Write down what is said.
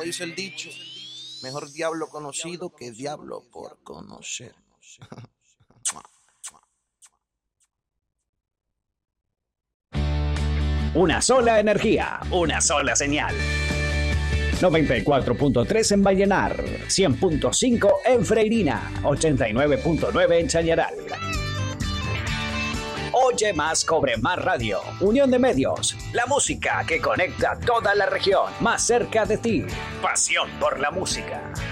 como dice el dicho, mejor diablo conocido que diablo por conocer. Una sola energía, una sola señal. 94.3 en Vallenar, 100.5 en Freirina, 89.9 en Chañaral. Oye más, cobre más radio. Unión de medios. La música que conecta toda la región. Más cerca de ti. Pasión por la música.